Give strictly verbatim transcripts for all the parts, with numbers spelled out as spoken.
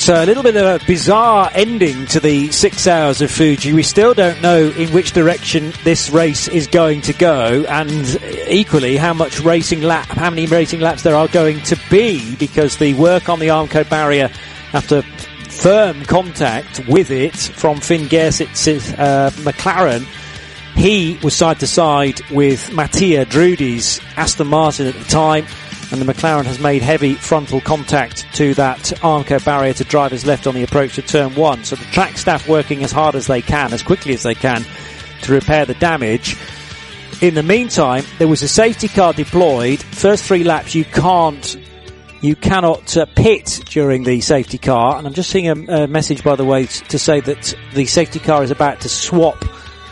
So a little bit of a bizarre ending to the six hours of Fuji. We still don't know in which direction this race is going to go, and equally how much racing lap, how many racing laps there are going to be, because the work on the Armco barrier after firm contact with it from Finn Gersitz's uh, McLaren, he was side to side with Mattia Drudi's Aston Martin at the time, and the McLaren has made heavy frontal contact to that Armco barrier to drivers left on the approach to turn one. So the track staff working as hard as they can, as quickly as they can, to repair the damage. In the meantime, there was a safety car deployed. First three laps you can't You cannot uh, pit during the safety car, and I'm just seeing a, a message, by the way, to say that the safety car is about to swap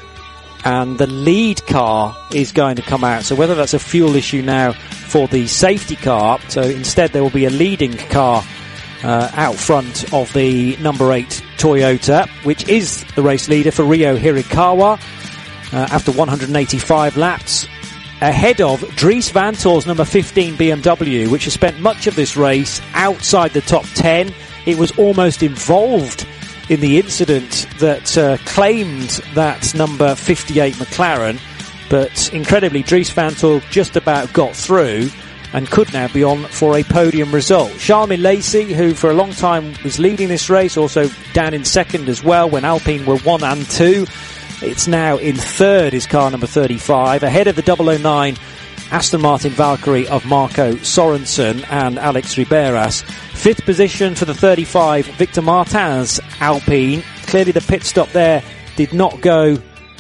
and the lead car is going to come out. So whether that's a fuel issue now for the safety car, so instead there will be a leading car uh, out front of the number eight Toyota, which is the race leader for Ryo Hirakawa uh, after one hundred eighty-five laps, ahead of Dries Vanthoor's number fifteen B M W, which has spent much of this race outside the top ten. It was almost involved in the incident that uh, claimed that number fifty-eight McLaren, but incredibly Dries Vanthoor just about got through and could now be on for a podium result. Charles Milesi, who for a long time was leading this race, also down in second as well when Alpine were one and two. It's now in third, is car number thirty-five, ahead of the double oh nine Aston Martin Valkyrie of Marco Sorensen and Alex Riberas. Fifth position for the thirty-five Victor Martin's Alpine. Clearly the pit stop there did not go,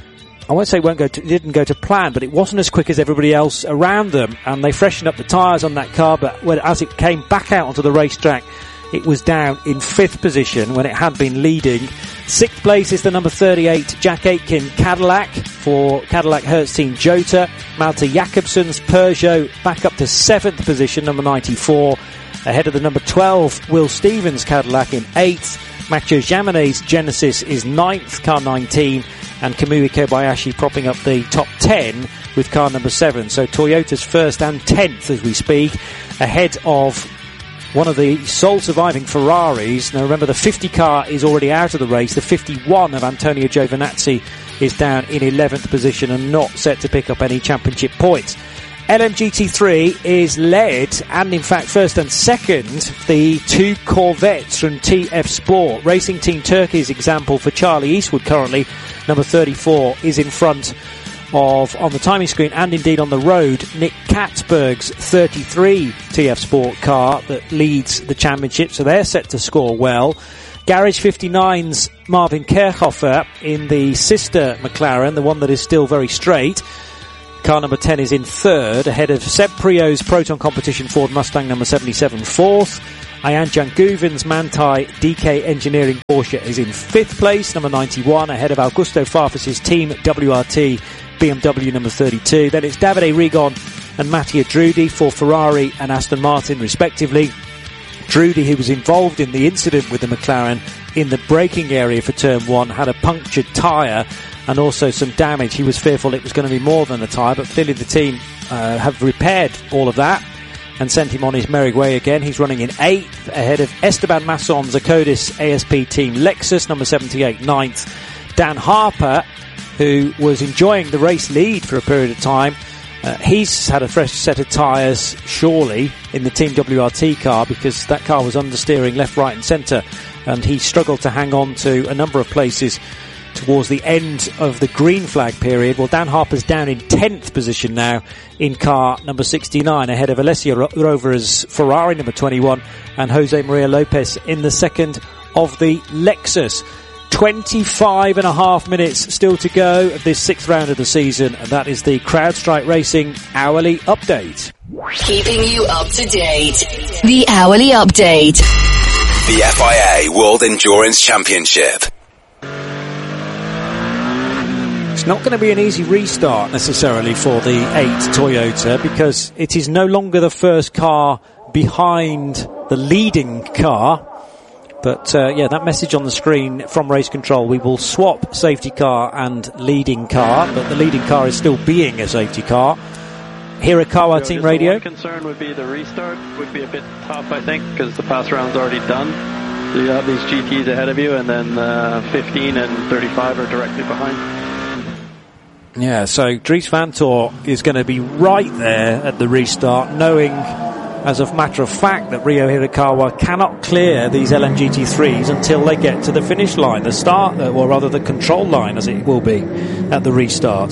I won't say won't go to, didn't go to plan, but it wasn't as quick as everybody else around them, and they freshened up the tyres on that car, but when, as it came back out onto the racetrack, it was down in fifth position when it had been leading. Sixth place is the number thirty-eight Jack Aitken Cadillac for Cadillac Hertz Team Jota. Malte Jakobsen's Peugeot back up to seventh position, number ninety-four, ahead of the number twelve Will Stevens Cadillac in eighth. Mathieu Jaminet's Genesis is ninth, car nineteen, and Kamui Kobayashi propping up the top ten with car number seven. So Toyota's first and tenth as we speak, ahead of one of the sole surviving Ferraris. Now remember, the fifty car is already out of the race. The fifty-one of Antonio Giovinazzi is down in eleventh position and not set to pick up any championship points. L M G T three is led, and in fact first and second, the two Corvettes from T F Sport. Racing Team Turkey's example for Charlie Eastwood currently, number thirty-four, is in front of, on the timing screen and indeed on the road, Nick Katzberg's thirty-three T F Sport car that leads the championship, so they're set to score well. Garage fifty-nine's Marvin Kerchhofer in the sister McLaren, the one that is still very straight. Car number ten is in third, ahead of Seb Prio's Proton Competition Ford Mustang number seventy-seven fourth. Ayan Janguvin's Manthey D K Engineering Porsche is in fifth place, number ninety-one, ahead of Augusto Farfus's Team W R T B M W number thirty-two. Then it's Davide Rigon and Mattia Drudi for Ferrari and Aston Martin respectively. Drudi, who was involved in the incident with the McLaren in the braking area for turn one, had a punctured tyre and also some damage. He was fearful it was going to be more than a tyre, but clearly the team uh, have repaired all of that and sent him on his merry way again. He's running in eighth, ahead of Esteban Masson's Acodis A S P team Lexus, number seventy-eight, ninth. Dan Harper, who was enjoying the race lead for a period of time, uh, he's had a fresh set of tyres, surely, in the Team W R T car, because that car was understeering left, right and centre, and he struggled to hang on to a number of places towards the end of the green flag period. Well, Dan Harper's down in tenth position now in car number sixty-nine, ahead of Alessio Rover's Ferrari number twenty-one and Jose Maria Lopez in the second of the Lexus. twenty-five and a half minutes still to go of this sixth round of the season, and that is the CrowdStrike Racing Hourly Update. Keeping you up to date. The Hourly Update. The F I A World Endurance Championship. It's not going to be an easy restart necessarily for the eight Toyota, because it is no longer the first car behind the leading car. But uh, yeah, that message on the screen from Race Control, we will swap safety car and leading car, but the leading car is still being a safety car. Hirakawa Team Radio. One concern would be the restart would be a bit tough, I think, because the pass round's already done. So you have these G Ts ahead of you, and then uh, fifteen and thirty-five are directly behind. Yeah, so Dries Vanthoor is going to be right there at the restart, knowing, as a matter of fact, that Ryo Hirakawa cannot clear these L M G T threes until they get to the finish line, the start, or rather the control line, as it will be at the restart.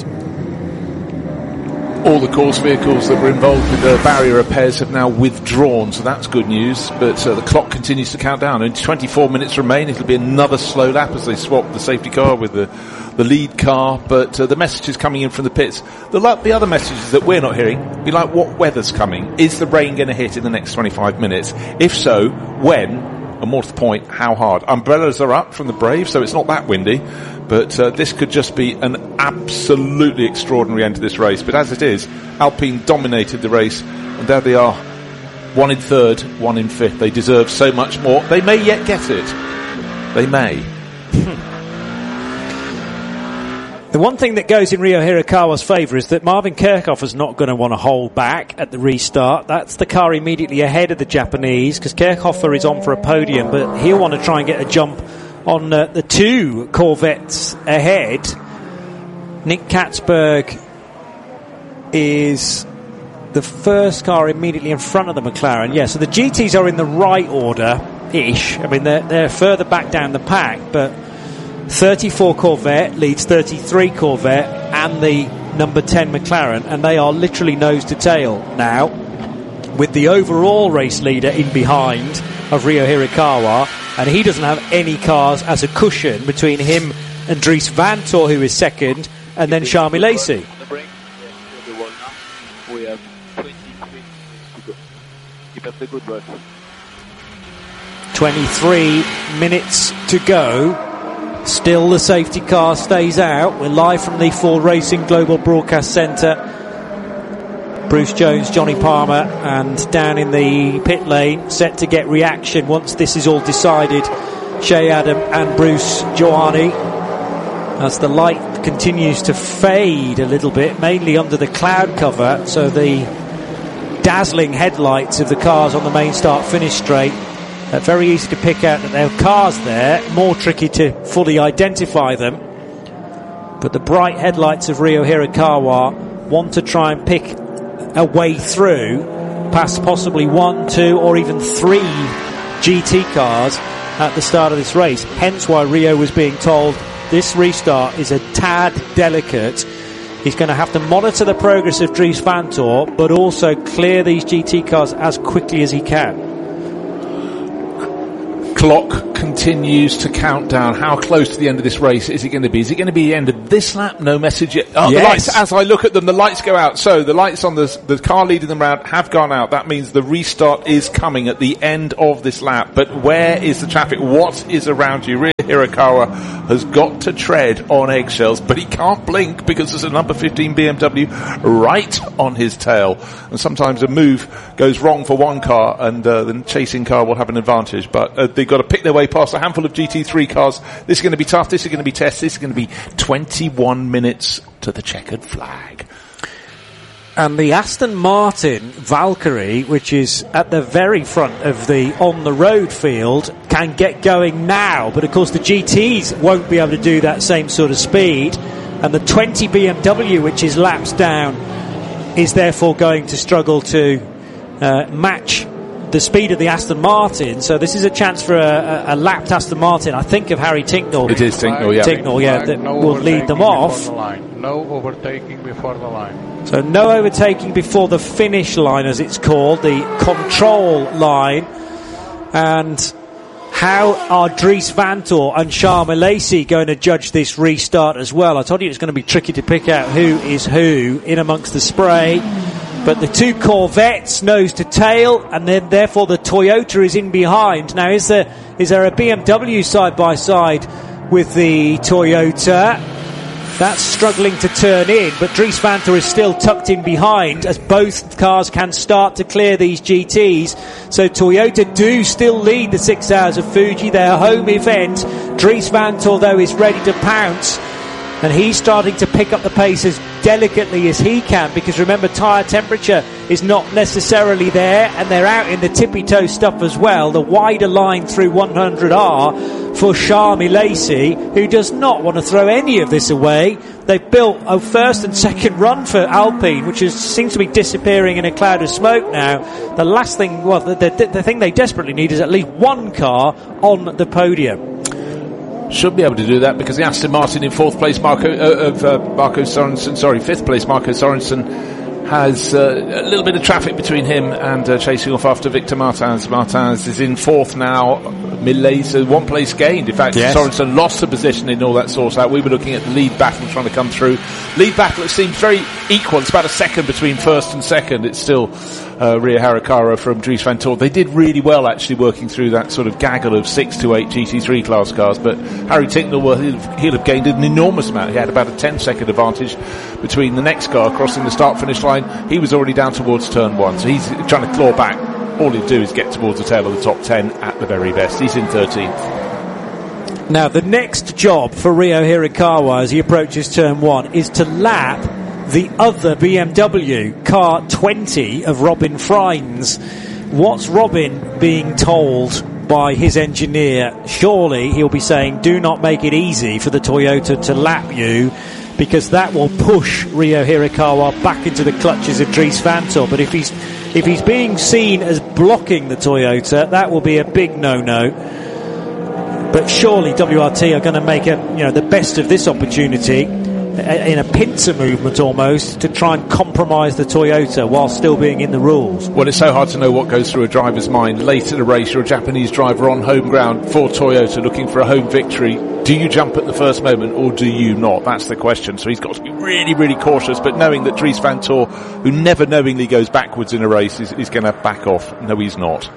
All the course vehicles that were involved with the barrier repairs have now withdrawn, so that's good news. But uh, the clock continues to count down. In twenty-four minutes remain. It'll be another slow lap as they swap the safety car with the, the lead car. But uh, the messages coming in from the pits, the, the other messages that we're not hearing, be like, what weather's coming? Is the rain going to hit in the next twenty-five minutes? If so, when? And more to the point, how hard? Umbrellas are up from the Brave, so it's not that windy. But uh, this could just be an absolutely extraordinary end to this race. But as it is, Alpine dominated the race, and there they are, one in third, one in fifth. They deserve so much more. They may yet get it. They may. The one thing that goes in Ryo Hirakawa's favour is that Marvin Kirchhoffer's not going to want to hold back at the restart. That's the car immediately ahead of the Japanese, because Kirchhoffer is on for a podium, but he'll want to try and get a jump on uh, the two Corvettes ahead. Nick Katzberg is the first car immediately in front of the McLaren. Yeah, so the G Ts are in the right order-ish. I mean, they're, they're further back down the pack, but thirty-four Corvette leads thirty-three Corvette and the number ten McLaren, and they are literally nose to tail now, with the overall race leader in behind of Ryo Hirakawa, and he doesn't have any cars as a cushion between him and Dries Vanthoor, who is second, and then Sharmi Lacey. We have twenty-three minutes to go. Keep up the good work. twenty-three minutes to go. Still the safety car stays out. We're live from the Ford Racing Global Broadcast Centre. Bruce Jones, Johnny Palmer, and down in the pit lane, set to get reaction once this is all decided, Shea Adam and Bruce Joani, as the light continues to fade a little bit, mainly under the cloud cover, so the dazzling headlights of the cars on the main start finish straight, uh, very easy to pick out that there are cars there, more tricky to fully identify them, but the bright headlights of Ryo Hirakawa want to try and pick a way through past possibly one, two or even three G T cars at the start of this race, hence why Ryo was being told this restart is a tad delicate. He's going to have to monitor the progress of Dries Vanthoor, but also clear these G T cars as quickly as he can. Clock continues to count down. How close to the end of this race is it going to be? Is it going to be the end of this lap? No message yet. Oh, yes. The lights, as I look at them, the lights go out. So the lights on the, the car leading them round have gone out. That means the restart is coming at the end of this lap. But where is the traffic? What is around you? Ryo Hirakawa has got to tread on eggshells, but he can't blink because there's a number fifteen B M W right on his tail. And sometimes a move goes wrong for one car and uh, the chasing car will have an advantage. But uh, they've got to pick their way past a handful of G T three cars. This is going to be tough. This is going to be test. This is going to be twenty-one minutes to the checkered flag. And the Aston Martin Valkyrie, which is at the very front of the on-the-road field, can get going now. But of course the G Ts won't be able to do that same sort of speed. And the twenty B M W, which is laps down, is therefore going to struggle to uh, match the speed of the Aston Martin. So this is a chance for a, a, a lapped Aston Martin. I think of Harry Tincknell. It is Tincknell, yeah. Tincknell, yeah, that no will lead them off. The line. No overtaking before the line. So no overtaking before the finish line, as it's called, the control line. And how are Dries Vanthoor and Sharma Lacey going to judge this restart as well? I told you it's going to be tricky to pick out who is who in amongst the spray. But the two Corvettes nose to tail, and then therefore the Toyota is in behind. Now, is there is there a B M W side by side with the Toyota? That's struggling to turn in, but Dries Vanthoor is still tucked in behind as both cars can start to clear these G Ts. So Toyota do still lead the six hours of Fuji, their home event. Dries Vanthoor, though, is ready to pounce, and he's starting to pick up the pace as delicately as he can, because remember, tyre temperature is not necessarily there, and they're out in the tippy-toe stuff as well. The wider line through one hundred R for Sharmi Lacey, who does not want to throw any of this away. They've built a first and second run for Alpine, which is, seems to be disappearing in a cloud of smoke now. The last thing, well, the, the, the thing they desperately need is at least one car on the podium. Should be able to do that, because the Aston Martin in fourth place, Marco uh, of uh, Marco Sorensen, sorry, fifth place, Marco Sorensen, has uh, a little bit of traffic between him and uh, chasing off after Victor Martins. Martins is in fourth now. Millet, so one place gained. In fact, yes. Sorensen lost the position in all that sort out. We were looking at the lead battle trying to come through. Lead battle, it seems very equal. It's about a second between first and second. It's still uh, Ria Hirakawa from Dries Vanthoor. They did really well actually working through that sort of gaggle of six to eight G T three class cars, but Harry Tincknell, well, he'll, he'll have gained an enormous amount. He had about a ten second advantage between the next car crossing the start finish line. He was already down towards turn one, so he's trying to claw back. All he'd do is get towards the tail of the top ten at the very best. He's in thirteenth. Now, the next job for Rio Hirakawa as he approaches turn one is to lap the other B M W, car twenty of Robin Freins. What's Robin being told by his engineer? Surely he'll be saying, do not make it easy for the Toyota to lap you, because that will push Rio Hirakawa back into the clutches of Dries Vanthoor. But if he's if he's being seen as blocking the Toyota, that will be a big no-no. But surely W R T are going to make a, you know, the best of this opportunity in a pincer movement almost to try and compromise the Toyota while still being in the rules. Well, it's so hard to know what goes through a driver's mind. Late in the race, you're a Japanese driver on home ground for Toyota looking for a home victory. Do you jump at the first moment or do you not? That's the question. So he's got to be really, really cautious, but knowing that Dries Vanthoor, who never knowingly goes backwards in a race, is, is going to back off. No, he's not.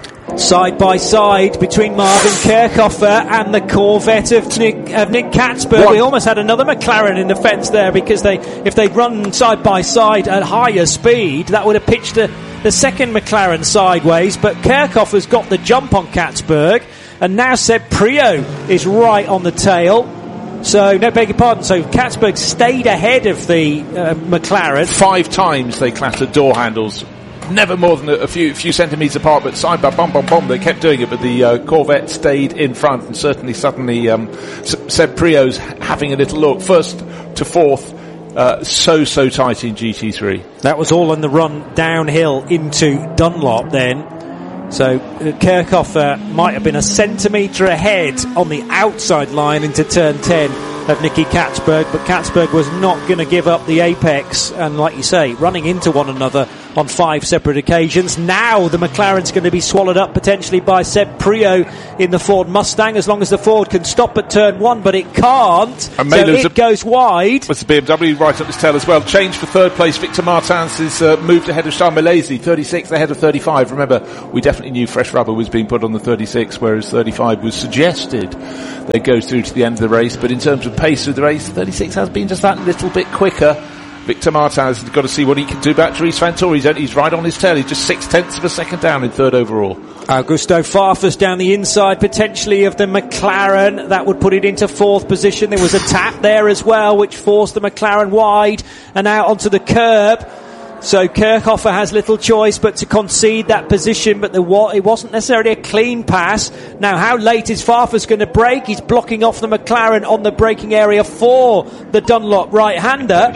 Side by side between Marvin Kerkhofer and the Corvette of Nick, of Nick Katzberg. What? We almost had another McLaren in the fence there, because they, if they'd run side by side at higher speed, that would have pitched the, the second McLaren sideways. But Kerkhofer's got the jump on Katzberg, and now Seb Priaulx is right on the tail. So, no, beg your pardon. So Katzberg stayed ahead of the uh, McLaren. Five times they clattered door handles. Never more than a few few centimetres apart, but side by bum bum bum, they kept doing it. But the uh, Corvette stayed in front, and certainly suddenly um, Seb Priaulx's having a little look. First to fourth, uh, so so tight in G T three. That was all in the run downhill into Dunlop then. So uh, Kerkhofer might have been a centimetre ahead on the outside line into turn ten of Nicky Katzberg, but Katzberg was not going to give up the apex, and like you say, running into one another on five separate occasions. Now the McLaren's going to be swallowed up potentially by Seb Priaulx in the Ford Mustang, as long as the Ford can stop at turn one, but it can't, and so it a, goes wide. With the B M W right up his tail as well. Change for third place. Victor Martins is uh, moved ahead of Charles Milesi, thirty-sixth ahead of thirty-five. Remember, we definitely knew fresh rubber was being put on the thirty-six, whereas thirty-five was suggested that it goes through to the end of the race. But in terms of pace of the race, thirty-six has been just that little bit quicker. Victor Martins has got to see what he can do about Dries Vanthoor. He's, he's right on his tail. He's just six tenths of a second down in third overall. Augusto Farfus down the inside, potentially, of the McLaren. That would put it into fourth position. There was a tap there as well, which forced the McLaren wide and out onto the curb. So Kerkhofer has little choice but to concede that position, but there wa- it wasn't necessarily a clean pass. Now, how late is Farfus going to brake? He's blocking off the McLaren on the braking area for the Dunlop right-hander.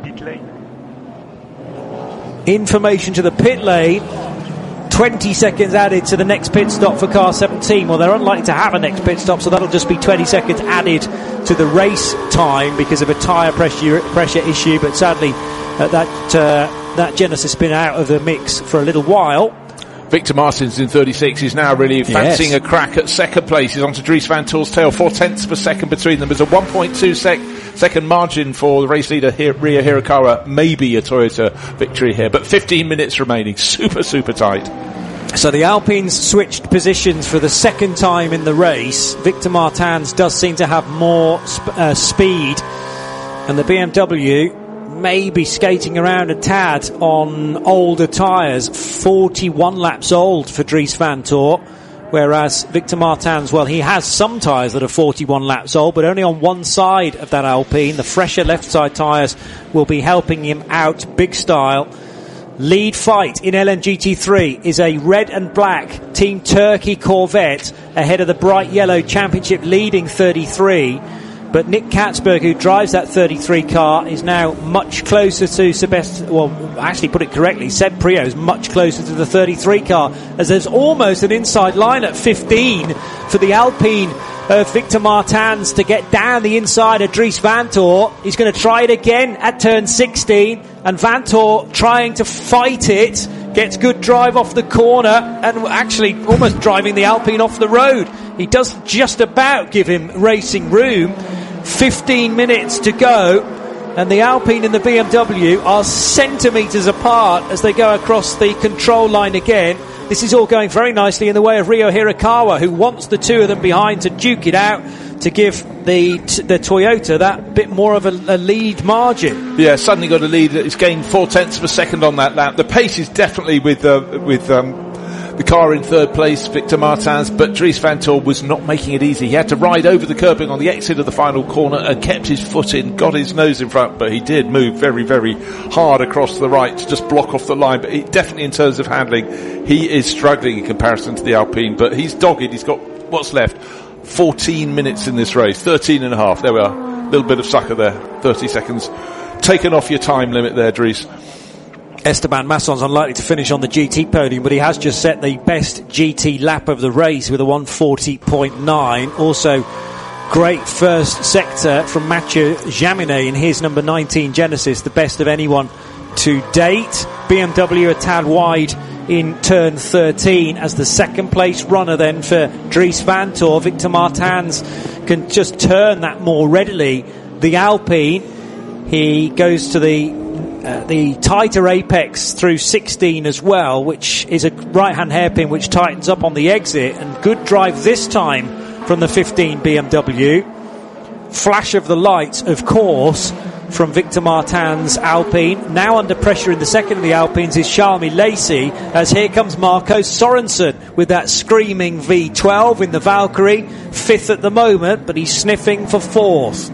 Information to the pit lane. twenty seconds added to the next pit stop for car seventeen. Well, they're unlikely to have a next pit stop, so that'll just be twenty seconds added to the race time because of a tyre pressure pressure issue. But sadly, uh, that uh, that Genesis has been out of the mix for a little while. Victor Martins in thirty-six is now really fancying yes. a crack at second place. He's onto Dries Vanthoor's tail, four tenths of a second between them. There's a one point two sec- second margin for the race leader here, Ria Hirakawa. Maybe a Toyota victory here, but fifteen minutes remaining. Super, super tight. So the Alpines switched positions for the second time in the race. Victor Martins does seem to have more sp- uh, speed, and the B M W maybe skating around a tad on older tyres. forty-one laps old for Dries Vanthoor. whereas Victor Martins, well, he has some tyres that are forty-one laps old, but only on one side of that Alpine. The fresher left side tyres will be helping him out big style. Lead fight in L M G T three is a red and black Team Turkey Corvette ahead of the bright yellow Championship leading thirty-three. But Nick Katzberg, who drives that thirty-three car, is now much closer to Sebastian, well, actually put it correctly, Seb Priaulx is much closer to the thirty-three car, as there's almost an inside line at fifteen for the Alpine of Victor Martins to get down the inside of Dries Vanthoor. He's going to try it again at turn sixteen, and Vanthoor trying to fight it, gets good drive off the corner, and actually almost driving the Alpine off the road. He does just about give him racing room. fifteen minutes to go, and the Alpine and the B M W are centimetres apart as they go across the control line again. This is all going very nicely in the way of Rio Hirakawa, who wants the two of them behind to duke it out, to give the the Toyota that bit more of a, a lead margin. Yeah, suddenly got a lead. It's gained four tenths of a second on that lap. The pace is definitely with uh, with um, the car in third place, Victor Martins, but Dries Vanthoor was not making it easy. He had to ride over the curbing on the exit of the final corner and kept his foot in, got his nose in front, but he did move very, very hard across to the right to just block off the line. But he, definitely in terms of handling, he is struggling in comparison to the Alpine, but he's dogged. He's got what's left, fourteen minutes in this race, thirteen and a half. There we are, a little bit of sucker there, thirty seconds. Taken off your time limit there, Dries. Esteban Masson's unlikely to finish on the G T podium, but he has just set the best G T lap of the race with a one forty point nine. Also, great first sector from Mathieu Jaminet in his number nineteen Genesis, the best of anyone to date. B M W a tad wide in turn thirteen as the second place runner then for Dries Vanthoor. Victor Martins can just turn that more readily. The Alpine, he goes to the Uh, the tighter apex through sixteen as well, which is a right-hand hairpin which tightens up on the exit, and good drive this time from the fifteen B M W. Flash of the lights, of course, from Victor Martins' Alpine. Now under pressure in the second of the Alpines is Charles Lacey, as here comes Marco Sorensen with that screaming V twelve in the Valkyrie, fifth at the moment, but he's sniffing for fourth.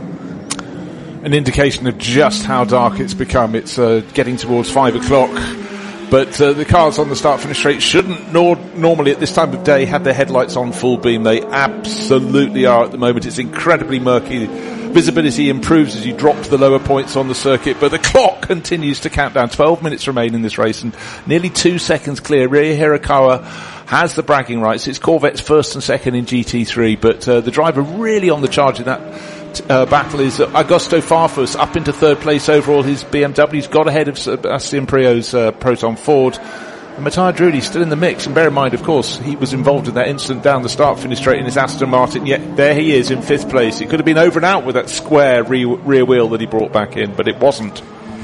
An indication of just how dark it's become. It's uh, getting towards five o'clock, but uh, the cars on the start-finish straight shouldn't nor- normally at this time of day have their headlights on full beam. They absolutely are at the moment. It's incredibly murky. Visibility improves as you drop to the lower points on the circuit, but the clock continues to count down. twelve minutes remain in this race and nearly two seconds clear. Rio Hirakawa has the bragging rights. It's Corvette's first and second in G T three, but uh, the driver really on the charge in that Uh, battle is uh, Augusto Farfus up into third place overall. His B M W's got ahead of Sebastian Priaulx's uh, Proton Ford. And Matteo Drudi still in the mix. And bear in mind, of course, he was involved in that incident down the start finish straight in his Aston Martin. Yet there he is in fifth place. It could have been over and out with that square re- rear wheel that he brought back in, but it wasn't.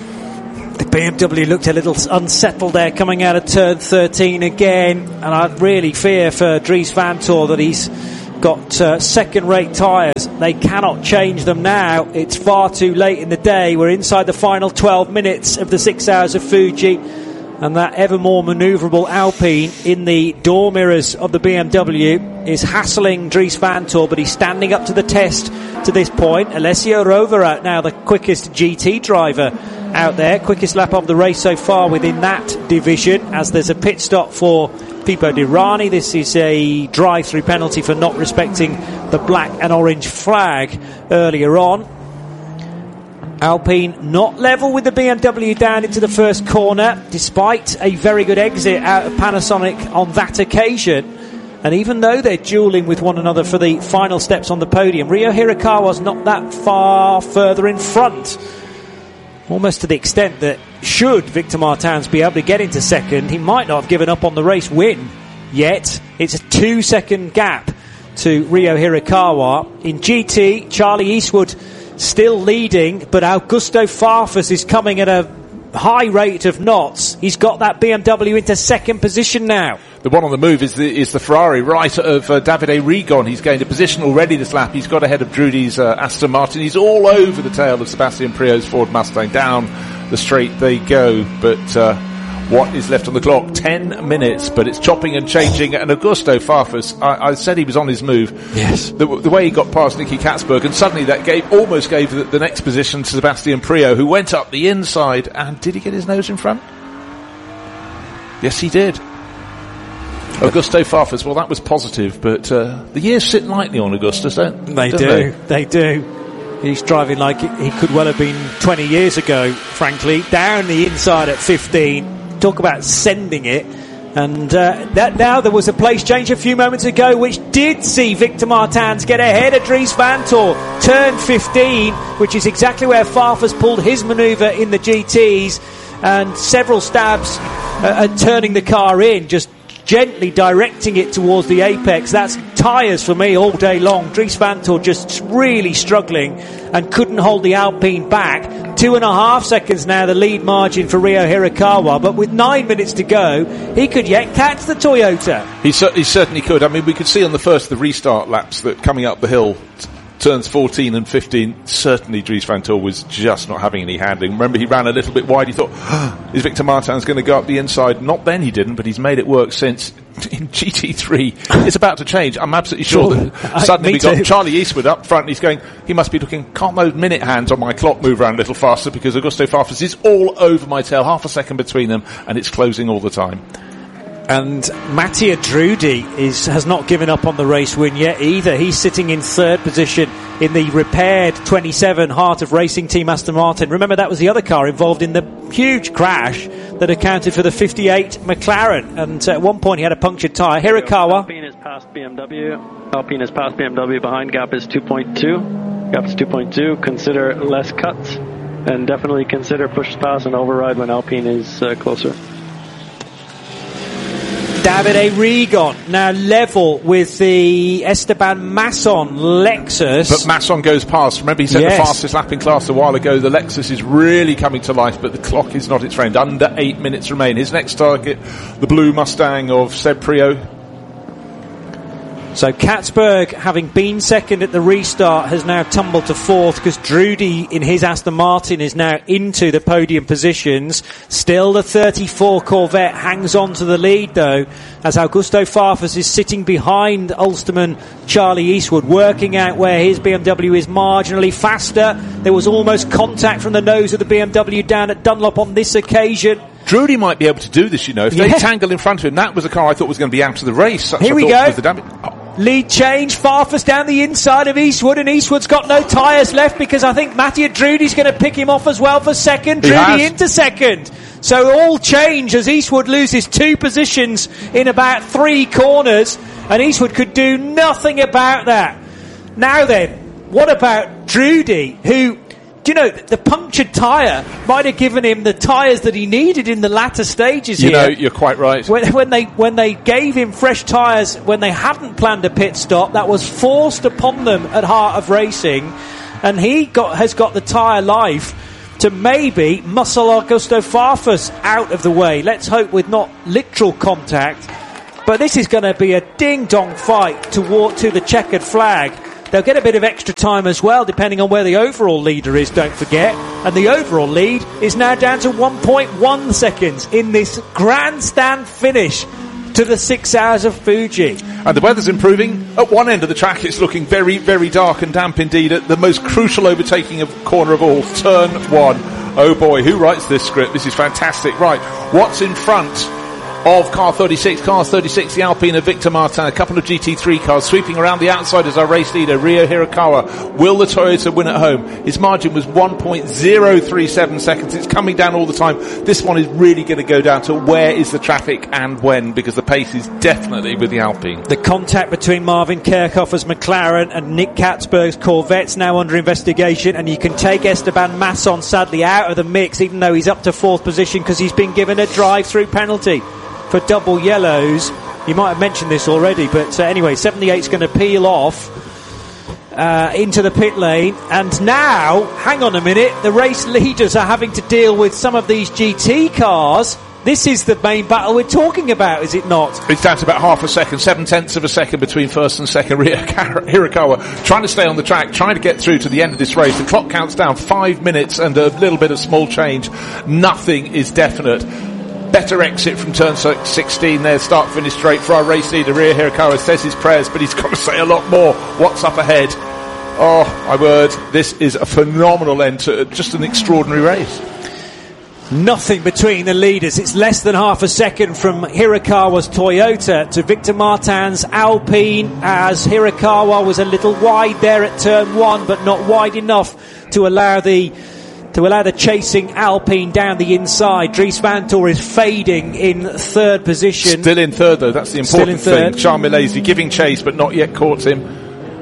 The B M W looked a little unsettled there coming out of turn thirteen again. And I really fear for Dries Vanthoor that he's got uh, second-rate tyres. They cannot change them now. It's far too late in the day. We're inside the final twelve minutes of the six hours of Fuji, and that ever more manoeuvrable Alpine in the door mirrors of the B M W is hassling Dries Vanthoor, but he's standing up to the test to this point. Alessio Rovera now the quickest G T driver out there, quickest lap of the race so far within that division, as there's a pit stop for Pipo Derani. This is a drive-through penalty for not respecting the black and orange flag earlier on. Alpine not level with the B M W down into the first corner, despite a very good exit out of Panasonic on that occasion. And even though they're duelling with one another for the final steps on the podium, Rio Hirakawa's not that far further in front. Almost to the extent that should Victor Martins be able to get into second, he might not have given up on the race win yet. It's a two second gap to Rio Hirakawa. In G T, Charlie Eastwood still leading, but Augusto Farfus is coming at a high rate of knots. He's got that B M W into second position now. The one on the move is the, is the Ferrari right of uh, Davide Rigon. He's gained a position already this lap. He's got ahead of Drudi's uh, Aston Martin. He's all over the tail of Sebastian Priaulx's Ford Mustang. Down the straight they go, but uh, what is left on the clock. Ten minutes, but it's chopping and changing. And Augusto Farfus, I, I said he was on his move. Yes. The, the way he got past Nicky Katzberg, and suddenly that gave, almost gave the, the next position to Sebastian Priaulx, who went up the inside. And did he get his nose in front? Yes, he did. Augusto Farfus, well, that was positive, but uh, the years sit lightly on Augustus, don't they? Don't do. They? they do. He's driving like he could well have been twenty years ago, frankly. Down the inside at fifteen. Talk about sending it. And uh, that now there was a place change a few moments ago which did see Victor Martins get ahead of Dries Van Tor. Turn fifteen, which is exactly where Farfus pulled his manoeuvre in the G Ts. And several stabs uh, at turning the car in, just gently directing it towards the apex. That's tyres for me all day long. Dries Van Tor just really struggling and couldn't hold the Alpine back. Two and a half seconds now the lead margin for Ryo Hirakawa, but with nine minutes to go he could yet catch the Toyota. He, cer- he certainly could. I mean, we could see on the first the restart laps that coming up the hill, t- turns fourteen and fifteen, certainly Dries Van Tor was just not having any handling. Remember, he ran a little bit wide. He thought, oh, is Victor Martins going to go up the inside? Not then he didn't, but he's made it work since. In G T three, it's about to change. I'm absolutely sure sure. that suddenly I, we got too. Charlie Eastwood up front, and he's going, he must be looking, can't those minute hands on my clock move around a little faster, because Augusto Farfus is all over my tail, half a second between them, and it's closing all the time. And Mattia Drudi is has not given up on the race win yet either. He's sitting in third position in the repaired twenty-seven Heart of Racing Team Aston Martin. Remember, that was the other car involved in the huge crash that accounted for the fifty-eight McLaren. And uh, at one point he had a punctured tyre. Hirakawa. Alpine is past B M W. Alpine is past B M W. Behind gap is two point two. Gap is two point two. Consider less cuts. And definitely consider push pass and override when Alpine is uh, closer. Davide Rigon now level with the Esteban Masson Lexus. But Masson goes past. Remember, he said Yes. the fastest lap in class a while ago. The Lexus is really coming to life, but the clock is not its friend. Under eight minutes remain. His next target, the blue Mustang of Seb Priaulx. So Katzberg, having been second at the restart, has now tumbled to fourth because Drudi in his Aston Martin is now into the podium positions. Still the thirty-four Corvette hangs on to the lead though, as Augusto Farfus is sitting behind Ulsterman Charlie Eastwood, working out where his B M W is marginally faster. There was almost contact from the nose of the B M W down at Dunlop on this occasion. Drudy might be able to do this, you know. If Yeah. they tangle in front of him, that was a car I thought was going to be out of the race. That's Here what I we thought go. was the damage. Oh. Lead change, Farfus down the inside of Eastwood, and Eastwood's got no tyres left because I think Mattia Drudy's going to pick him off as well for second. He Drudy has. into second. So all change as Eastwood loses two positions in about three corners, and Eastwood could do nothing about that. Now then, what about Drudy, who, do you know, the punctured tyre might have given him the tyres that he needed in the latter stages You here. know, you're quite right. When, when they when they gave him fresh tyres when they hadn't planned a pit stop, that was forced upon them at Heart of Racing, and he got has got the tyre life to maybe muscle Augusto Farfus out of the way. Let's hope with not literal contact, but this is going to be a ding-dong fight toward to the checkered flag. They'll get a bit of extra time as well, depending on where the overall leader is, don't forget. And the overall lead is now down to one point one seconds in this grandstand finish to the six hours of Fuji. And the weather's improving. At one end of the track, it's looking very, very dark and damp indeed. At the most crucial overtaking of corner of all, turn one. Oh boy, who writes this script? This is fantastic. Right, what's in front of car thirty-six, car thirty-six, the Alpine of Victor Martin, a couple of G T three cars sweeping around the outside as our race leader, Ryo Hirakawa. Will the Toyota win at home? His margin was one point zero three seven seconds. It's coming down all the time. This one is really going to go down to where is the traffic and when, because the pace is definitely with the Alpine. The contact between Marvin Kerkhoff's McLaren and Nick Katzberg's Corvette's now under investigation, and you can take Esteban Masson sadly out of the mix, even though he's up to fourth position because he's been given a drive-through penalty for double yellows. You might have mentioned this already, but uh, anyway, seventy-eight's going to peel off uh, into the pit lane, and now, hang on a minute, the race leaders are having to deal with some of these G T cars. This is the main battle we're talking about, is it not? It's down to about half a second, seven tenths of a second between first and second. Hirakawa trying to stay on the track, trying to get through to the end of this race. The clock counts down five minutes and a little bit of small change. Nothing is definite. better exit from turn sixteen there, start finish straight for our race leader. Ryo Hirakawa says his prayers, but he's got to say a lot more. What's up ahead? Oh, my word, this is a phenomenal end to just an extraordinary race. Nothing between the leaders. It's less than half a second from Hirakawa's Toyota to Victor Martin's Alpine, as Hirakawa was a little wide there at turn one, but not wide enough to allow the to allow the chasing Alpine down the inside. Dries Vanthoor is fading in third position. Still in third, though. That's the important thing. Charles Milesi giving chase, but not yet caught him.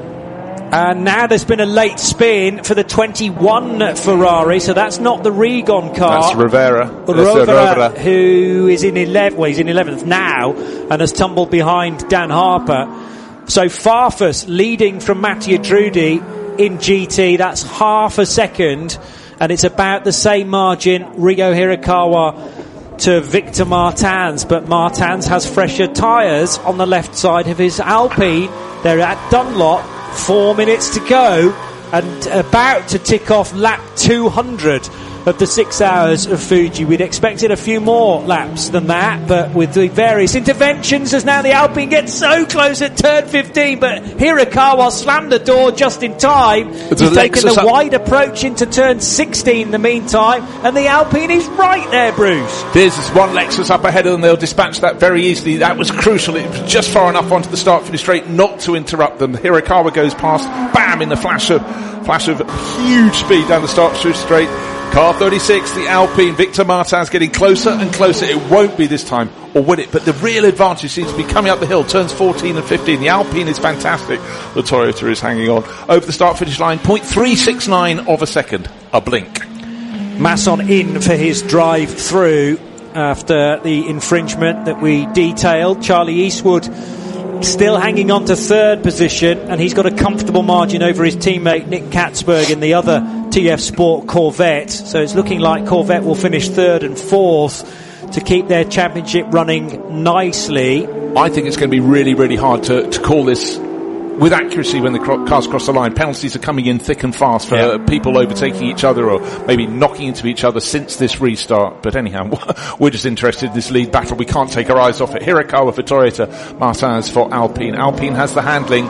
And now there's been a late spin for the twenty-one Ferrari, so that's not the Regon car. That's Rivera. Rovera, who is in eleventh, well, he's in eleventh now, and has tumbled behind Dan Harper. So Farfus leading from Mattia Drudi in G T. That's half a second, and it's about the same margin. Ryo Hirakawa to Victor Martins, but Martins has fresher tyres on the left side of his Alpine. They're at Dunlop. Four minutes to go, and about to tick off lap two hundred of the six hours of Fuji. We'd expected a few more laps than that, but with the various interventions, as now the Alpine gets so close at turn fifteen, but Hirakawa slammed the door just in time. It's He's taken the up- wide approach into turn sixteen in the meantime, and the Alpine is right there, Bruce. There's this one Lexus up ahead of them. They'll dispatch that very easily. That was crucial. It was just far enough onto the start finish straight not to interrupt them. Hirakawa goes past, bam, in the flash of flash of huge speed down the start finish straight. Car thirty-six, the Alpine, Victor Martins getting closer and closer. It won't be this time, or will it? But the real advantage seems to be coming up the hill, turns fourteen and fifteen. The Alpine is fantastic. The Toyota is hanging on. Over the start finish line, point three six nine of a second. A blink. Masson in for his drive through after the infringement that we detailed. Charlie Eastwood still hanging on to third position, and he's got a comfortable margin over his teammate Nick Katzberg in the other T F Sport Corvette. So it's looking like Corvette will finish third and fourth to keep their championship running nicely. I think it's going to be really, really hard to, to call this with accuracy when the cro- cars cross the line. Penalties are coming in thick and fast for yeah. people overtaking each other or maybe knocking into each other since this restart. But anyhow, we're just interested in this lead battle. We can't take our eyes off it. Hirakawa for Toyota, Martins for Alpine. Alpine has the handling.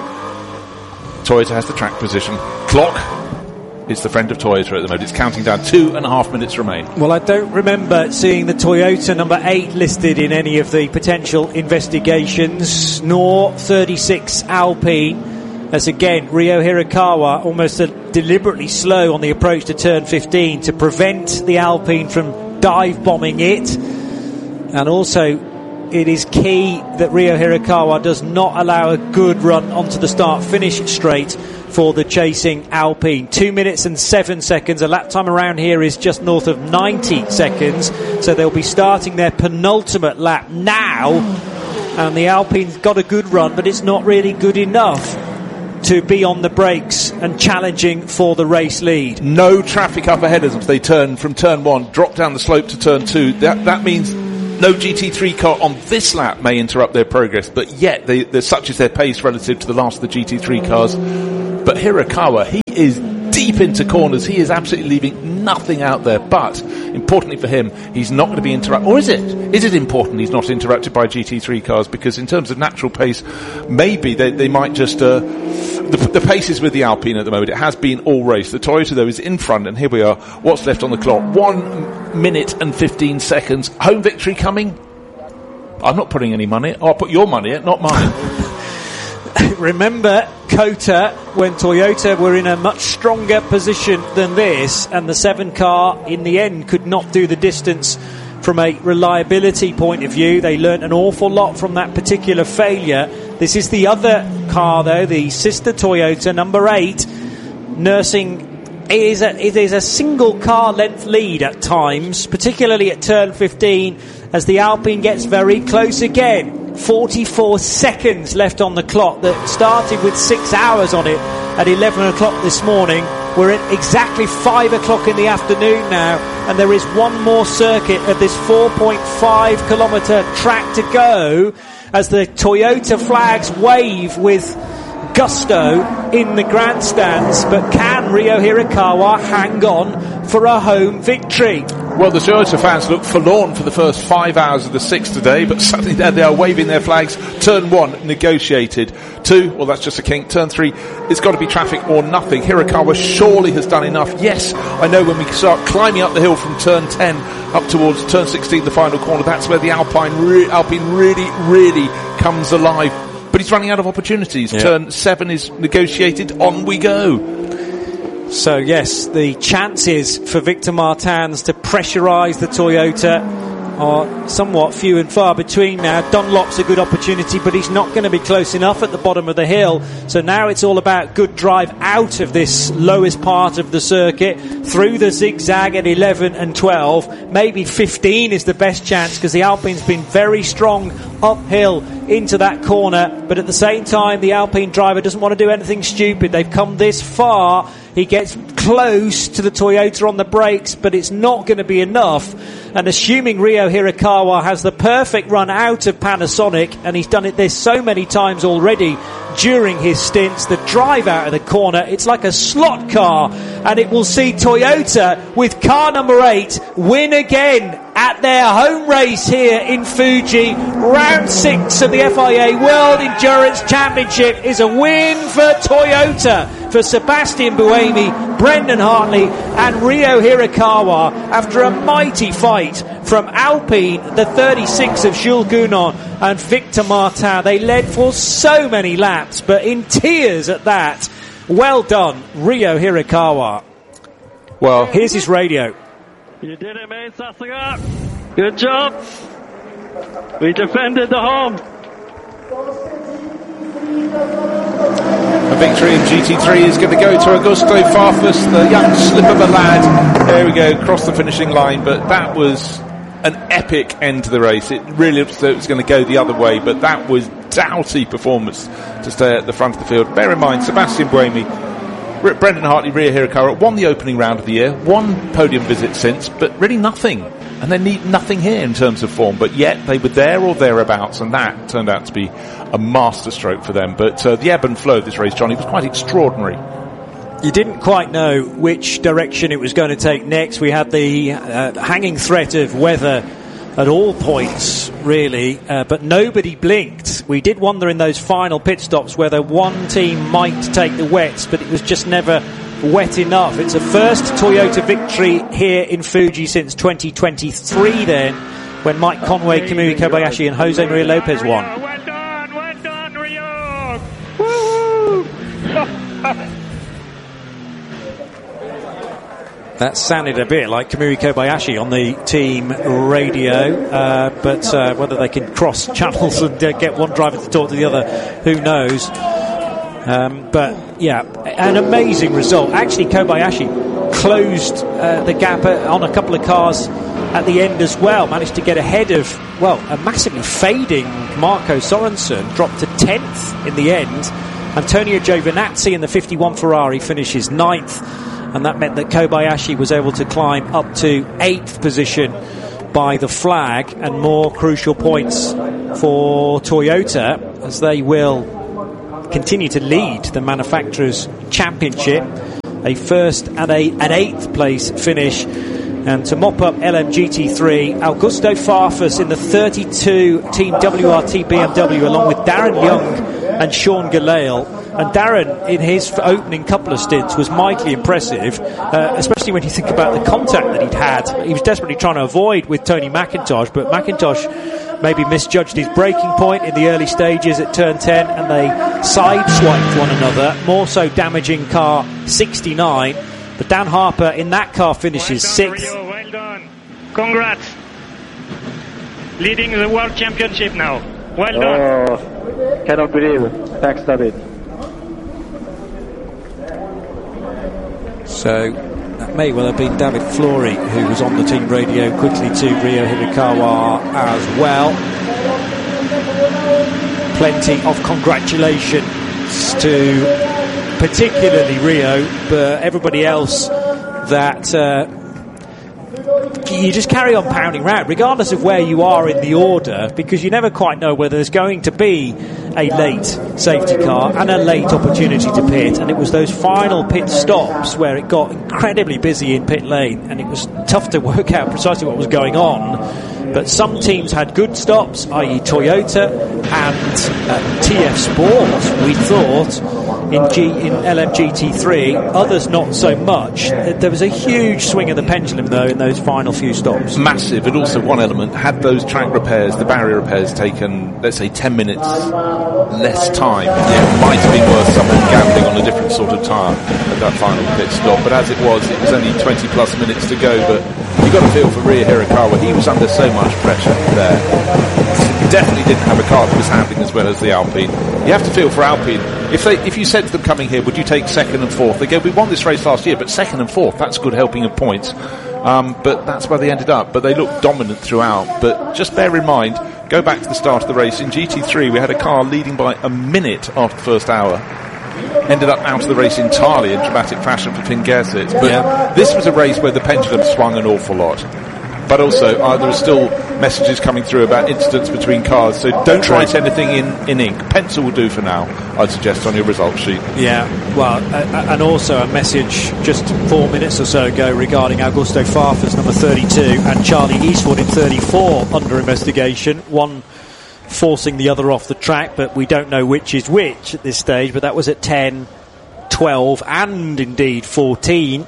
Toyota has the track position. Clock is the friend of Toyota at the moment. It's counting down. Two and a half minutes remain. Well, I don't remember seeing the Toyota number eight listed in any of the potential investigations, nor thirty-six Alpine, as again Ryo Hirakawa almost a deliberately slow on the approach to turn fifteen to prevent the Alpine from dive bombing it. And also it is key that Ryo Hirakawa does not allow a good run onto the start finish straight for the chasing Alpine. Two minutes and seven seconds. A lap time around here is just north of ninety seconds, so they'll be starting their penultimate lap now, and the Alpine's got a good run, but it's not really good enough to be on the brakes and challenging for the race lead. No traffic up ahead of them. They turn from turn one, drop down the slope to turn two. That, that means no G T three car on this lap may interrupt their progress, but yet they, such is their pace relative to the last of the G T three cars. But Hirakawa, he is deep into corners. He is absolutely leaving nothing out there. But importantly for him, he's not going to be interrupted. Or is it? Is it important he's not interrupted by G T three cars? Because in terms of natural pace, maybe they, they might just... Uh, the, the pace is with the Alpine at the moment. It has been all race. The Toyota, though, is in front. And here we are. What's left on the clock? One minute and fifteen seconds. Home victory coming? I'm not putting any money. I'll put your money in, not mine. Remember Kota when Toyota were in a much stronger position than this, and the seven car in the end could not do the distance from a reliability point of view. They learnt an awful lot from that particular failure. This is the other car though, the sister Toyota number eight, nursing it is a, it is a single car length lead at times, particularly at turn fifteen, as the Alpine gets very close again. forty-four seconds left on the clock that started with six hours on it at eleven o'clock this morning. We're at exactly five o'clock in the afternoon now, and there is one more circuit of this four point five kilometre track to go as the Toyota flags wave with gusto in the grandstands. But can Ryo Hirakawa hang on for a home victory? Well, the Toyota fans look forlorn for the first five hours of the six today, but suddenly there they are waving their flags. Turn one, negotiated. Two, well, that's just a kink. Turn three, it's got to be traffic or nothing. Hirakawa surely has done enough. Yes, I know when we start climbing up the hill from turn ten up towards turn sixteen, the final corner, that's where the Alpine, re- Alpine really, really comes alive. But he's running out of opportunities. Yeah. Turn seven is negotiated. On we go. So yes, the chances for Victor Martins to pressurise the Toyota are somewhat few and far between now. Dunlop's a good opportunity, but he's not going to be close enough at the bottom of the hill. So now it's all about good drive out of this lowest part of the circuit, through the zigzag at eleven and twelve. Maybe fifteen is the best chance, because the Alpine's been very strong uphill into that corner. But at the same time, the Alpine driver doesn't want to do anything stupid. They've come this far. He gets close to the Toyota on the brakes, but it's not going to be enough. And assuming Ryo Hirakawa has the perfect run out of Panasonic, and he's done it this so many times already during his stints, the drive out of the corner, it's like a slot car, and it will see Toyota with car number eight win again at their home race here in Fuji. Round six of the F I A World Endurance Championship is a win for Toyota, for Sebastian Buemi, Brendan Hartley and Ryo Hirakawa, after a mighty fight from Alpine, the thirty-six of Jules Gounon and Victor Martin. They led for so many laps, but in tears at that. Well done, Ryo Hirakawa. Well, here's his radio. You did it, mate, Sasuga. Good job. We defended the home. A victory in G T three is going to go to Augusto Farfus, the young slip of a lad. There we go, across the finishing line. But that was an epic end to the race. It really looked as though it was going to go the other way, but that was doughty performance to stay at the front of the field. Bear in mind, Sebastian Buemi, Brendan Hartley, Ryo Hirakawa won the opening round of the year, one podium visit since, but really nothing. And they need nothing here in terms of form, but yet they were there or thereabouts, and that turned out to be a masterstroke for them. But uh, the ebb and flow of this race, Johnny, was quite extraordinary. You didn't quite know which direction it was going to take next. We had the uh, hanging threat of weather at all points, really, uh, but nobody blinked. We did wonder in those final pit stops whether one team might take the wets, but it was just never wet enough. It's a first Toyota victory here in Fuji since twenty twenty-three then, when Mike Conway, Kamui Kobayashi and Jose Maria Lopez won. Well done, well done, Ryo! Woo-hoo! That sounded a bit like Kamui Kobayashi on the team radio, uh, but uh, whether they can cross channels and uh, get one driver to talk to the other, who knows. Um, but yeah, an amazing result. Actually, Kobayashi closed uh, the gap on a couple of cars at the end as well, managed to get ahead of, well, a massively fading Marco Sorensen, dropped to tenth in the end. Antonio Giovinazzi in the fifty-one Ferrari finishes ninth, and that meant that Kobayashi was able to climb up to eighth position by the flag, and more crucial points for Toyota as they will continue to lead the Manufacturers' Championship. A first and a, an eighth place finish. And to mop up L M G T three, Augusto Farfus in the thirty-two Team W R T B M W, along with Darren Young and Sean Gelael. And Darren, in his opening couple of stints, was mightily impressive, uh, especially when you think about the contact that he'd had. He was desperately trying to avoid with Tony McIntosh, but McIntosh maybe misjudged his braking point in the early stages at turn ten, and they sideswiped one another, more so damaging car sixty-nine. But Dan Harper in that car finishes well done, sixth. Ryo, well done. Congrats. Leading the World Championship now. Well done. Oh, cannot believe it. Thanks, David. So that may well have been David Flory who was on the team radio quickly to Ryo Hirakawa as well. Plenty of congratulations to particularly Ryo, but everybody else that uh, you just carry on pounding round regardless of where you are in the order, because you never quite know whether there's going to be a late safety car and a late opportunity to pit. And it was those final pit stops where it got incredibly busy in pit lane, and it was tough to work out precisely what was going on, but some teams had good stops, that is. Toyota and uh, T F Sport, we thought, in, G, in L M G T three, others not so much. There was a huge swing of the pendulum, though, in those final few stops. Massive, and also one element, had those track repairs, the barrier repairs, taken, let's say, ten minutes less time, it might have been worth someone gambling on a different sort of tyre at that final pit stop. But as it was, it was only twenty plus minutes to go. But you got to feel for Ryo Hirakawa, he was under so much pressure there. Definitely didn't have a car that was handling as well as the Alpine. You have to feel for Alpine. If they, if you said to them coming here, would you take second and fourth? They go, we won this race last year, but second and fourth, that's good helping of points. Um, but that's where they ended up. But they looked dominant throughout. But just bear in mind, go back to the start of the race. In G T three, we had a car leading by a minute after the first hour. Ended up out of the race entirely in dramatic fashion for Finn Gersitz. But yeah. This was a race where the pendulum swung an awful lot. But also, uh, there are still messages coming through about incidents between cars, so don't write anything in, in ink. Pencil will do for now, I'd suggest, on your results sheet. Yeah, well, uh, and also a message just four minutes or so ago regarding Augusto Farfus, number thirty-two, and Charlie Eastwood in thirty-four under investigation. One forcing the other off the track, but we don't know which is which at this stage, but that was at ten, twelve, and indeed fourteen.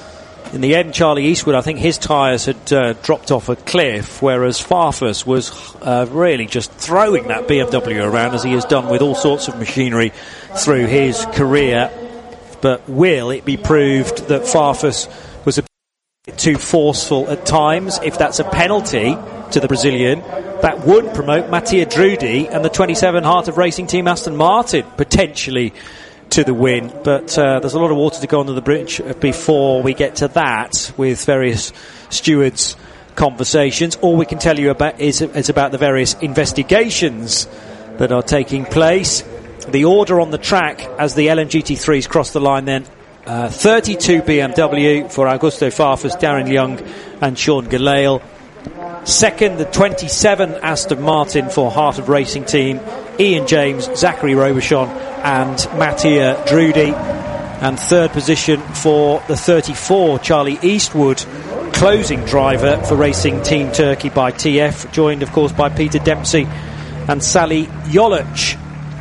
In the end, Charlie Eastwood, I think his tyres had uh, dropped off a cliff, whereas Farfus was uh, really just throwing that B M W around, as he has done with all sorts of machinery through his career. But will it be proved that Farfus was a bit too forceful at times? If that's a penalty to the Brazilian, that would promote Mattia Drudi and the twenty-seven Heart of Racing Team Aston Martin potentially to the win, but uh, there's a lot of water to go under the bridge before we get to that with various stewards' conversations. All we can tell you about is, is about the various investigations that are taking place. The order on the track as the L M G T threes cross the line then, uh, thirty-two B M W for Augusto Farfus, Darren Young and Sean Gelael. Second, the twenty-seven Aston Martin for Heart of Racing Team, Ian James, Zachary Robichon and Mattia Drudi. And third position for the thirty-four, Charlie Eastwood, closing driver for Racing Team Turkey by T F, joined of course by Peter Dempsey and Sally Jolic.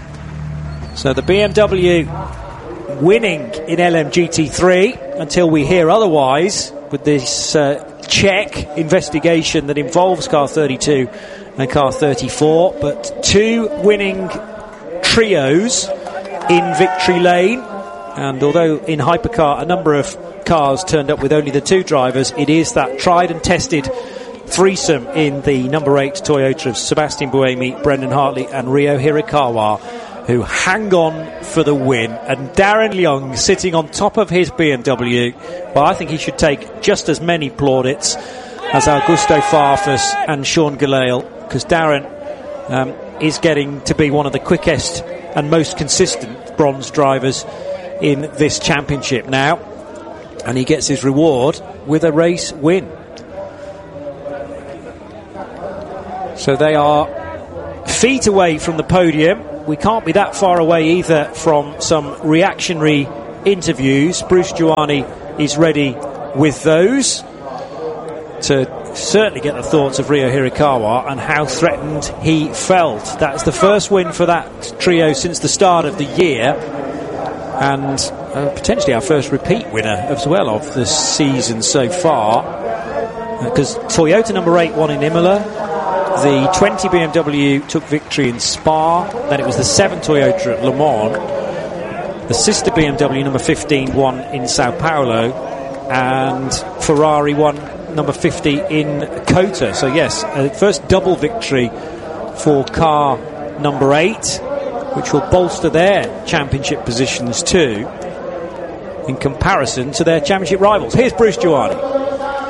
So the B M W winning in L M G T three until we hear otherwise with this uh, Czech investigation that involves car thirty-two and car thirty-four, but two winning trios in victory lane. And although in Hypercar a number of cars turned up with only the two drivers, it is that tried and tested threesome in the number eight Toyota of Sebastian Buemi, Brendan Hartley and Ryo Hirakawa who hang on for the win. And Darren Young sitting on top of his B M W, well, I think he should take just as many plaudits as Augusto Farfus and Sean Gelael, because Darren um, is getting to be one of the quickest and most consistent bronze drivers in this championship now, and he gets his reward with a race win. So they are feet away from the podium. We can't be that far away either from some reactionary interviews. Bruce Giuani is ready with those to certainly get the thoughts of Ryo Hirakawa and how threatened he felt. That's the first win for that trio since the start of the year, and uh, potentially our first repeat winner as well of the season so far, because uh, Toyota number eight won in Imola. The twenty B M W took victory in Spa. Then it was the seven Toyota at Le Mans. The sister B M W number fifteen won in Sao Paulo, and Ferrari won number fifty in Kota. So yes, uh, first double victory for car number eight, which will bolster their championship positions too in comparison to their championship rivals. Here's Bruce Giuani.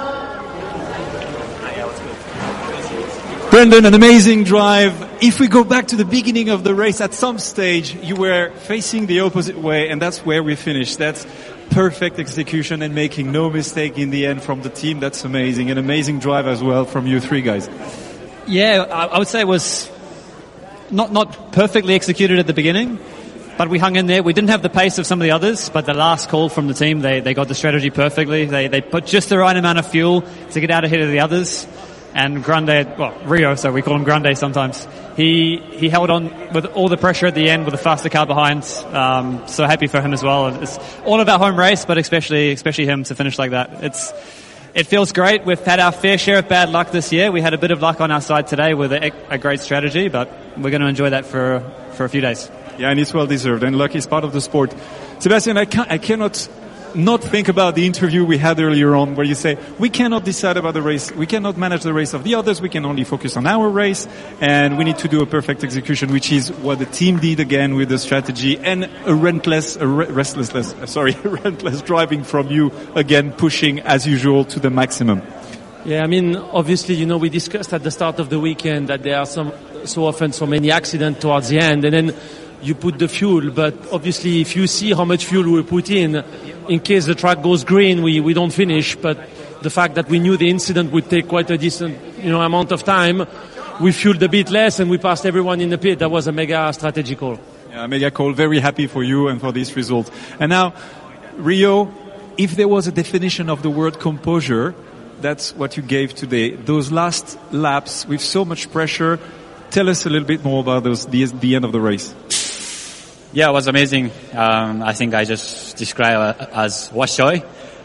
Brendan, an amazing drive. If we go back to the beginning of the race, at some stage you were facing the opposite way, and that's where we finished. That's perfect execution and making no mistake in the end from the team. That's amazing. An amazing drive as well from you three guys. Yeah, I, I would say it was not not perfectly executed at the beginning, but we hung in there. We didn't have the pace of some of the others, but the last call from the team, they, they got the strategy perfectly. They, they put just the right amount of fuel to get out ahead of the others. And Grande, well, Rio, so we call him Grande sometimes. He, he held on with all the pressure at the end with a faster car behind. Um, so happy for him as well. It's all about home race, but especially, especially him to finish like that. It's, It feels great. We've had our fair share of bad luck this year. We had a bit of luck on our side today with a, a great strategy, but we're going to enjoy that for for a few days. Yeah, and it's well deserved. And luck is part of the sport. Sebastian, I, can't, I cannot not think about the interview we had earlier on where you say, we cannot decide about the race. We cannot manage the race of the others. We can only focus on our race. And we need to do a perfect execution, which is what the team did again with the strategy and a relentless, a re- restless, sorry, relentless driving from you again, pushing as usual to the maximum. Yeah, I mean, obviously, you know, we discussed at the start of the weekend that there are some, so often so many accidents towards the end, and then you put the fuel, but obviously if you see how much fuel we put in, in case the track goes green, we, we don't finish, but the fact that we knew the incident would take quite a decent, you know, amount of time, we fueled a bit less and we passed everyone in the pit. That was a mega strategy call. Yeah, mega call. Very happy for you and for this result. And now, Rio, if there was a definition of the word composure, that's what you gave today. Those last laps with so much pressure, tell us a little bit more about those, the, the end of the race. Yeah, it was amazing. Um, I think I just describe it as washoy.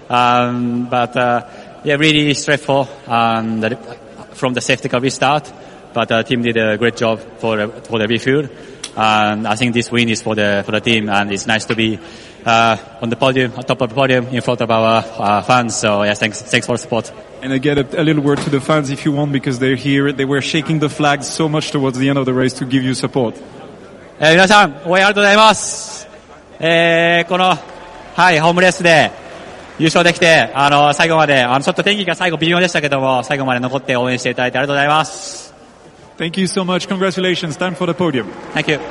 Um, but, uh, yeah, really stressful, um, the, from the safety car restart. But the team did a great job for, for the refuel. And I think this win is for the, for the team, and it's nice to be, uh, on the podium, on top of the podium in front of our, uh, fans. So, yeah, thanks, thanks for the support. And I get a, a little word to the fans if you want, because they're here. They were shaking the flags so much towards the end of the race to give you support. えー、皆さん、応援ありがとうございます。えー、この、はい、ホームレースで優勝できて、あの、最後まで、あの、ちょっと天気が最後微妙でしたけども、最後まで残って応援していただいてありがとうございます。 Thank you so much. Congratulations. Time for the podium. Thank you.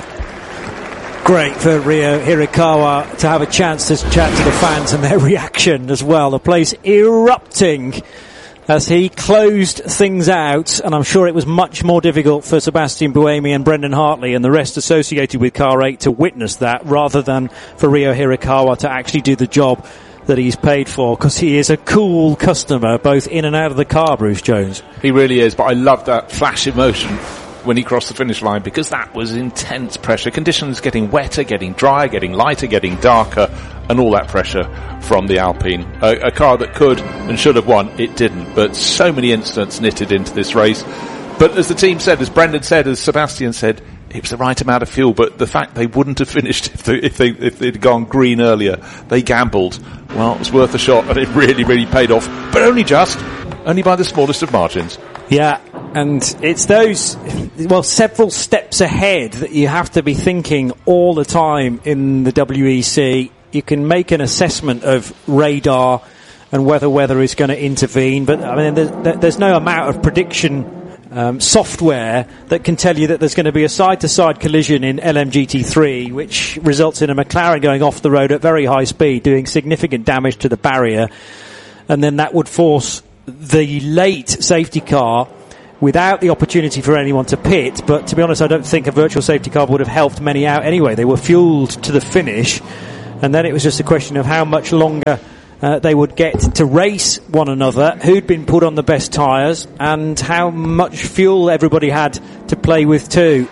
Great for Rio Hirakawa to have a chance to chat to the fans and their reaction as well. The place erupting as he closed things out, and I'm sure it was much more difficult for Sebastian Buemi and Brendan Hartley and the rest associated with Car eight to witness that, rather than for Rio Hirakawa to actually do the job that he's paid for, because he is a cool customer both in and out of the car, Bruce Jones. He really is, but I love that flash emotion when he crossed the finish line, because that was intense pressure. Conditions getting wetter, getting drier, getting lighter, getting darker, and all that pressure from the Alpine. A, a car that could and should have won, it didn't. But so many incidents knitted into this race. But as the team said, as Brendan said, as Sebastian said, it was the right amount of fuel. But the fact they wouldn't have finished if, they, if, they, if they'd gone green earlier, they gambled. Well, it was worth a shot, and it really, really paid off. But only just, only by the smallest of margins. Yeah, and it's those, well, several steps ahead that you have to be thinking all the time in the W E C. You can make an assessment of radar and whether weather is going to intervene, but I mean, there's, there's no amount of prediction um, software that can tell you that there's going to be a side-to-side collision in L M G T three, which results in a McLaren going off the road at very high speed, doing significant damage to the barrier, and then that would force the late safety car without the opportunity for anyone to pit. But to be honest, I don't think a virtual safety car would have helped many out anyway. They were fueled to the finish, and then it was just a question of how much longer uh, they would get to race one another, who'd been put on the best tyres, and how much fuel everybody had to play with too.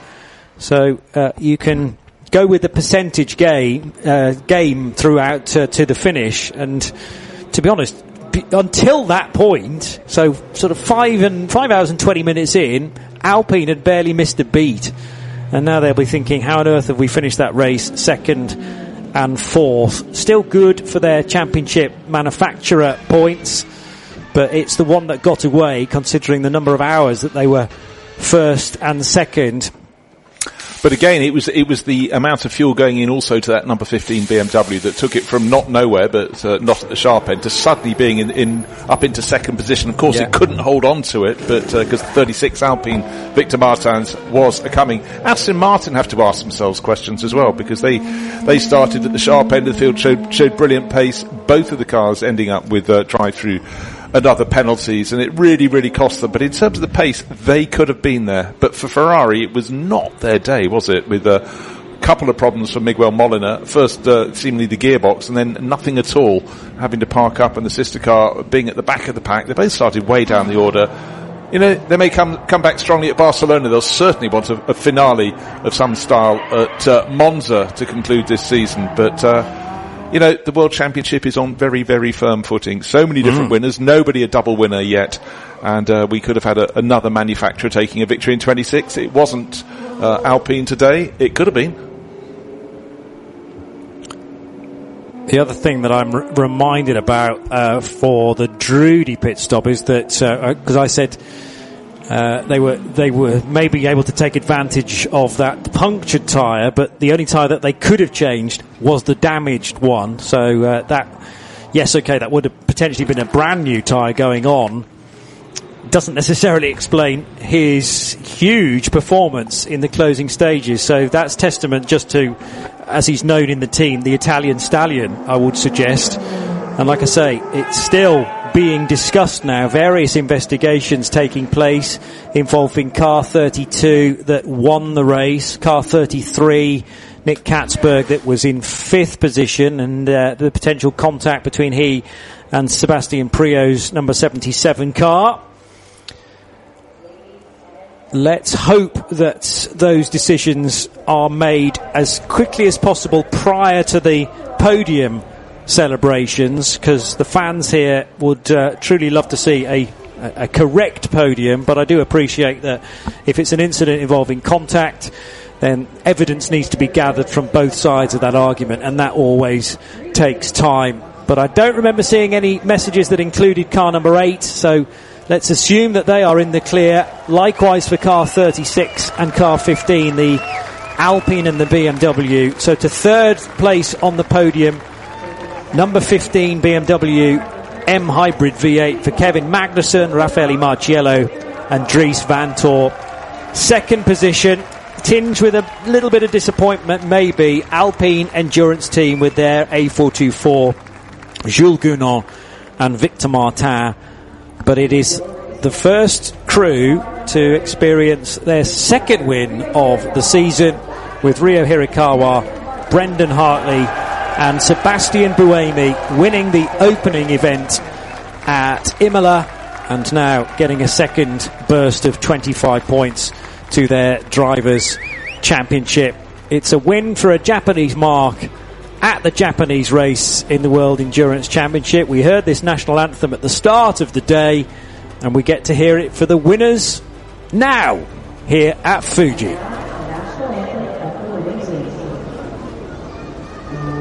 So uh, you can go with the percentage game, uh, game throughout uh, to the finish, and to be honest, until that point, so sort of five and five hours and twenty minutes in, Alpine had barely missed a beat, and now they'll be thinking, how on earth have we finished that race second and fourth? Still good for their championship manufacturer points, but it's the one that got away, considering the number of hours that they were first and second. But again, it was it was the amount of fuel going in also to that number fifteen B M W that took it from not nowhere, but uh, not at the sharp end, to suddenly being in, in up into second position. Of course, yeah. It couldn't hold on to it, but because uh, the thirty-six Alpine Victor Martins was a coming. Aston Martin have to ask themselves questions as well, because they they started at the sharp end of the field, showed showed brilliant pace. Both of the cars ending up with uh, drive-through and other penalties, and it really, really cost them. But in terms of the pace, they could have been there. But for Ferrari, it was not their day, was it? With uh, couple of problems for Miguel Molina. First, uh, seemingly the gearbox, and then nothing at all, having to park up, and the sister car being at the back of the pack. They both started way down the order. You know, they may come come back strongly at Barcelona. They'll certainly want a, a finale of some style at uh, Monza to conclude this season. But, uh, you know, the World Championship is on very, very firm footing. So many different mm. winners, nobody a double winner yet. And uh, we could have had a, another manufacturer taking a victory in twenty-six. It wasn't uh, Alpine today. It could have been. The other thing that I'm r- reminded about uh, for the Drudy pit stop is that because uh, I said uh, they were they were maybe able to take advantage of that punctured tyre, but the only tyre that they could have changed was the damaged one. So uh, that yes, okay, that would have potentially been a brand new tyre going on. Doesn't necessarily explain his huge performance in the closing stages. So that's testament just to, as he's known in the team, the Italian stallion, I would suggest. And like I say, it's still being discussed now. Various investigations taking place involving car thirty-two that won the race, car thirty-three, Nick Katzberg, that was in fifth position, and uh, the potential contact between he and Sebastian Prio's number seventy-seven car. Let's hope that those decisions are made as quickly as possible prior to the podium celebrations, because the fans here would uh, truly love to see a, a correct podium. But I do appreciate that if it's an incident involving contact, then evidence needs to be gathered from both sides of that argument, and that always takes time. But I don't remember seeing any messages that included car number eight, so let's assume that they are in the clear. Likewise for car thirty-six and car fifteen, the Alpine and the B M W. So to third place on the podium, number fifteen B M W M Hybrid V eight for Kevin Magnussen, Raffaele Marciello and Dries Vanthoor. Second position, tinged with a little bit of disappointment maybe, Alpine Endurance Team with their A four twenty-four, Jules Gounon and Victor Martin. But it is the first crew to experience their second win of the season, with Ryo Hirakawa, Brendan Hartley and Sebastian Buemi winning the opening event at Imola, and now getting a second burst of twenty-five points to their Drivers' Championship. It's a win for a Japanese mark at the Japanese race in the World Endurance Championship. We heard this national anthem at the start of the day, and we get to hear it for the winners now here at Fuji.